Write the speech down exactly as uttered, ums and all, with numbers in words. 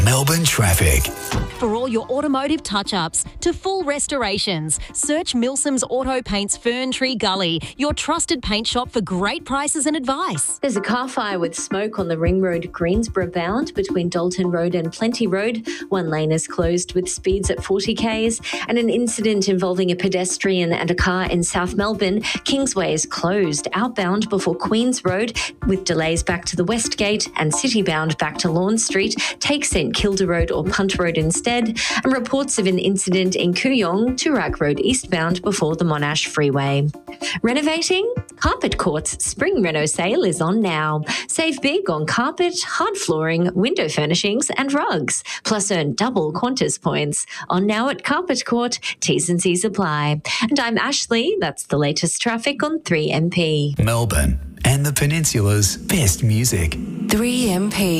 Melbourne traffic. For all your automotive touch-ups to full restorations, search Milsom's Auto Paints Fern Tree Gully, your trusted paint shop for great prices and advice. There's a car fire with smoke on the Ring Road Greensboro bound between Dalton Road and Plenty Road. One lane is closed with speeds at forty kays, and an incident involving a pedestrian and a car in South Melbourne. Kingsway is closed outbound before Queens Road with delays back to the West Gate, and citybound back to Lawn Street. Take St Kilda Road or Punt Road instead. And reports of an incident in Kooyong, Toorak Road eastbound before the Monash Freeway. Renovating? Carpet Court's Spring Reno sale is on now. Save big on carpet, hard flooring, window furnishings and rugs. Plus earn double Qantas points. On now at Carpet Court. T's and C's apply. And I'm Ashley. That's the latest traffic on three M P. Melbourne and the Peninsula's best music. three M P.